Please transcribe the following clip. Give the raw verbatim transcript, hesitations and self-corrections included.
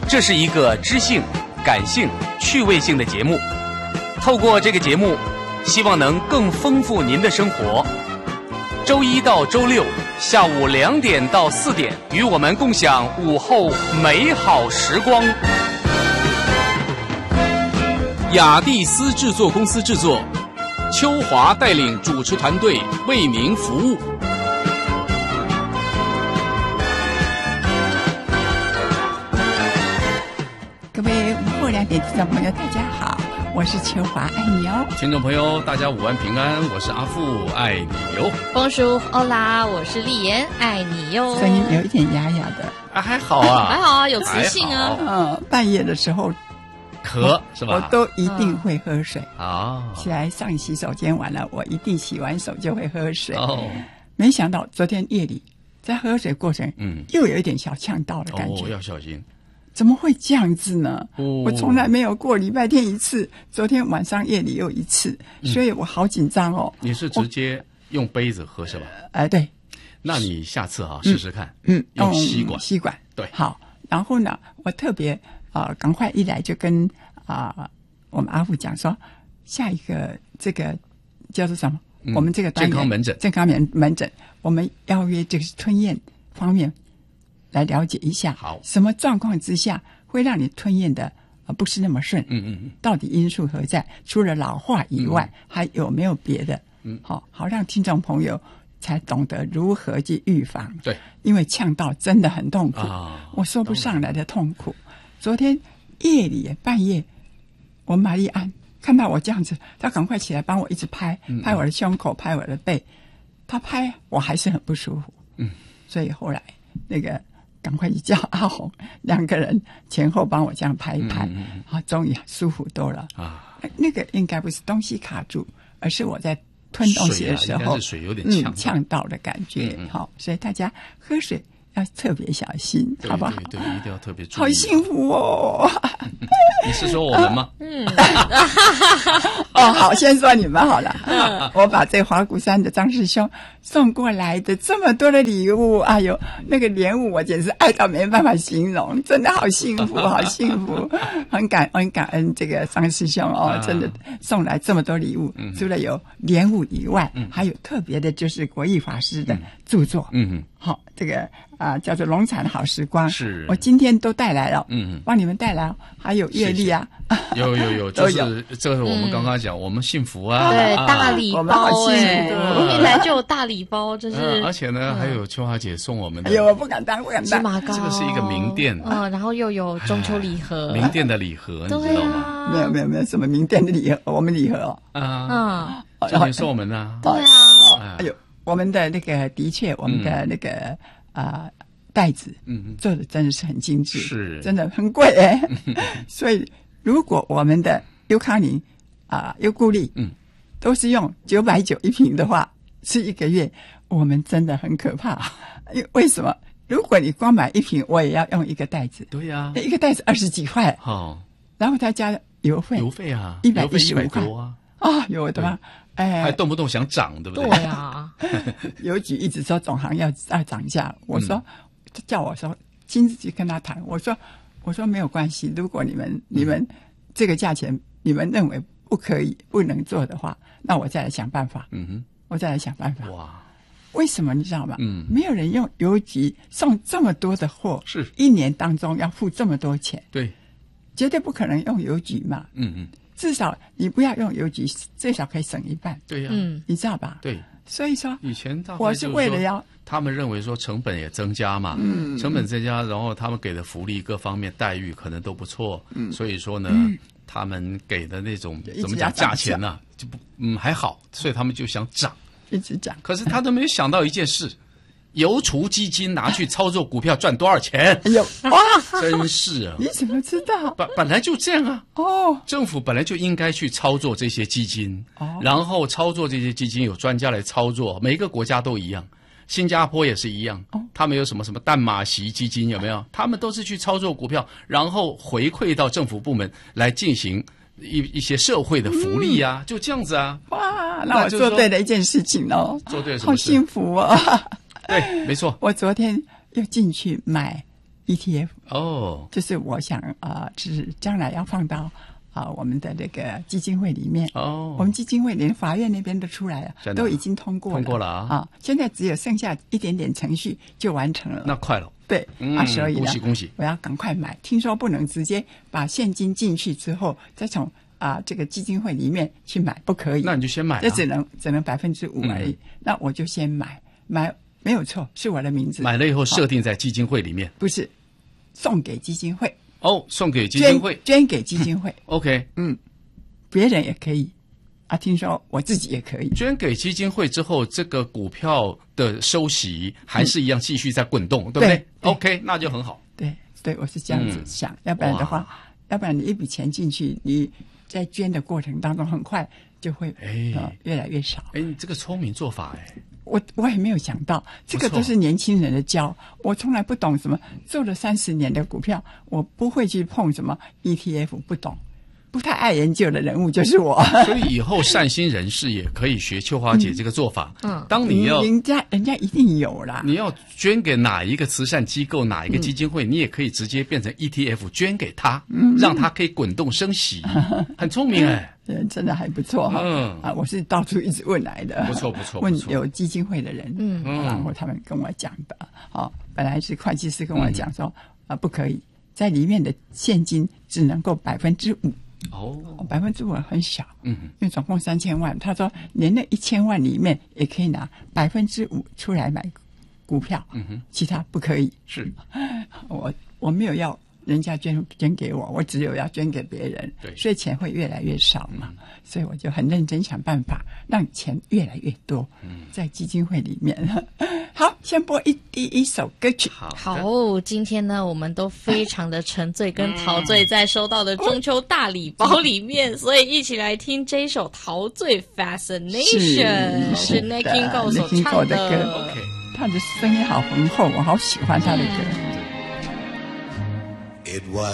这是一个知性、感性、趣味性的节目。透过这个节目，希望能更丰富您的生活。周一到周六下午两点到四点，与我们共享午后美好时光。雅蒂斯制作公司制作，秋华带领主持团队为您服务。 各位午后两点听众朋友，大家好，我是秋华，爱你哦。 听众朋友，大家午安平安，我是阿富，爱你哟。 Bonjour， Hola， 我是丽妍，爱你哟。 声音有一点哑哑的， 啊，还好啊， 还好啊，有磁性啊。 嗯，半夜的时候咳是吧？ 我都一定会喝水啊。 起来上洗手间完了，我一定洗完手就会喝水。 哦， 没想到昨天夜里在喝水过程，嗯，又有一点小呛到的感觉。 哦，要小心。 怎么会这样子呢？ 哦、 我从来没有过，礼拜天一次，昨天晚上夜里又一次，嗯、所以我好紧张哦。 你是直接用杯子喝是吧？ 哎、呃，对。 那你下次啊试试看， 嗯， 用吸管， 吸管， 对， 好。然后呢，我特别啊，赶、呃、快一来就跟啊、呃、我们阿富讲说，下一个这个叫做什么？嗯、我们这个健康门诊， 健康门门诊，我们邀约这个吞咽方面。来了解一下， 好， 什么状况之下会让你吞咽的呃不是那么顺？ 嗯嗯嗯， 到底因素何在？除了老化以外，嗯、还有没有别的？ 嗯， 好、哦，好让听众朋友才懂得如何去预防。 对， 因为呛到真的很痛苦， 啊、 我说不上来的痛苦。昨天夜里半夜，我玛丽安看到我这样子，她赶快起来帮我一直拍， 嗯、 拍我的胸口，拍我的背。她拍我还是很不舒服。 嗯， 所以后来那个。赶快去叫阿红，两个人前后帮我这样拍一拍， 嗯嗯啊，终于舒服多了啊。 那个应该不是东西卡住，而是我在吞东西的时候， 水、啊、应该是水有点呛、 嗯、呛到的感觉。好、嗯嗯哦，所以大家喝水要特别小心， 对好不好？ 对对，一定要特别注意。 好幸福哦！ 你是说我们吗？ 嗯。 哦，好，先说你们好了。嗯、我把这华鼓山的张师兄送过来的这么多的礼物，哎呦，那个莲雾我简直爱到没办法形容，真的好幸福，好幸福，很感很感恩这个张师兄哦，啊、真的送来这么多礼物，嗯、除了有莲雾以外，嗯、还有特别的就是国义法师的著作， 嗯嗯， 好、哦，这个啊、呃、叫做《农产好时光》， 是我今天都带来了， 嗯， 帮你们带来，还有阅历啊， 谢谢有有有，就是这个是我们刚刚讲，嗯、我们幸福啊， 对，大礼包哎， 对， 一来就有大礼包，真是， 嗯、而且呢，嗯、还有秋华姐送我们的， 哎呦，我不敢当，不敢当， 芝麻糕， 这个是一个名店， 嗯，然后又有中秋礼盒， 名店的礼盒，你知道吗？ 没有没有没有什么名店的礼盒，我们礼盒哦， 啊， 嗯，就你送我们呢， 对啊， 哎呦，我们的那个的确，我们的那个啊。袋子，嗯，做的真的是很精致， 是， 真的很贵哎。所以，如果我们的优康宁啊、优固力，嗯，都是用九百九一瓶的话，吃一个月，我们真的很可怕。因为为什么？如果你光买一瓶，我也要用一个袋子。 对呀、 啊，一个袋子二十几块， 哦， 然后再加油费， 油费啊， 一百一十五块啊， 啊，有的吗？哎， 还动不动想涨，对不对？ 对啊， 邮局一直说总行要要涨价，我说。嗯叫我说亲自去跟他谈，我说我说没有关系，如果你们、嗯、你们这个价钱你们认为不可以不能做的话，那我再来想办法。 嗯哼， 我再来想办法。 哇， 为什么你知道吗？ 嗯， 没有人用邮局送这么多的货， 是一年当中要付这么多钱， 对， 绝对不可能用邮局嘛。 嗯嗯， 至少你不要用邮局，最少可以省一半。 对呀、啊， 嗯， 你知道吧？ 对。 所以说， 以前我是为了要他们认为说成本也增加嘛，嗯，成本增加，然后他们给的福利各方面待遇可能都不错，嗯，所以说呢，嗯、他们给的那种怎么讲价钱呢、啊，就不嗯还好，所以他们就想涨， 一直涨。 可是他都没有想到一件事。邮储基金拿去操作股票赚多少钱？ 哎呦哇， 真是啊！ 你怎么知道？ 本本来就这样啊！ 哦， 政府本来就应该去操作这些基金，哦，然后操作这些基金有专家来操作，每一个国家都一样，新加坡也是一样，哦，他们有什么什么淡马锡基金有没有？他们都是去操作股票，然后回馈到政府部门来进行一一些社会的福利啊，嗯、就这样子啊！ 哇，那我做对了一件事情哦， 做对了什么事？ 好幸福哦！ 对，没错。 我昨天又进去买 E T F 哦， 就是我想啊，是将来要放到啊我们的那个基金会里面。 哦， 我们基金会连法院那边都出来了，都已经通过了， 通过了啊！ 啊，现在只有剩下一点点程序就完成了。 那快了。 对、 嗯、 啊，所以呢， 恭喜恭喜！ 我要赶快买。听说不能直接把现金进去之后，再从啊这个基金会里面去买，不可以。 那你就先买、啊， 这只能只能百分之五而已、嗯。那我就先买，买没有错，是我的名字。 买了以后设定在基金会里面， 不是送给基金会哦，送给基金会， 捐, 捐给基金会。 OK， 嗯，别人也可以。啊，听说我自己也可以捐给基金会之后，这个股票的收息还是一样继续在滚动，嗯、对不对 ？OK， 那就很好。 对，对，我是这样子想，嗯、要不然的话，要不然你一笔钱进去，你在捐的过程当中，很快就会哎、呃、越来越少。 哎，你这个聪明做法哎， 我我也没有想到，这个都是年轻人的教，我从来不懂什么，做了三十年的股票，我不会去碰什么 E T F， 不懂。不太爱研究的人物就是我， 所以以后善心人士也可以学秋华姐这个做法。嗯，当你要人家人家一定有啦， 你要捐给哪一个慈善机构、哪一个基金会，嗯、你也可以直接变成 E T F 捐给他，嗯、让他可以滚动升息，很聪明哎， 嗯，真的还不错哈。嗯啊，我是到处一直问来的， 不错不错， 问有基金会的人，嗯，然后他们跟我讲的，哦，本来是会计师跟我讲说、嗯、啊，不可以在里面的现金只能够百分之五。 哦， 百分之五很小， 嗯， 因为总共三千万，他说连那一千万里面也可以拿百分之五出来买股票， 嗯哼， 其他不可以。 是， 我我没有要人家捐捐给我，我只有要捐给别人， 对， 所以钱会越来越少嘛，嗯、所以我就很认真想办法让钱越来越多，嗯、在基金会里面。好，先播一第一首歌曲。 好，好，今天呢，我们都非常的沉醉跟陶醉在收到的中秋大礼包里面，嗯、所以一起来听这一首《陶醉 Fascination》，是 Nat King Cole 所唱的歌。 OK， 他的声音好浑厚，我好喜欢他的歌。 It was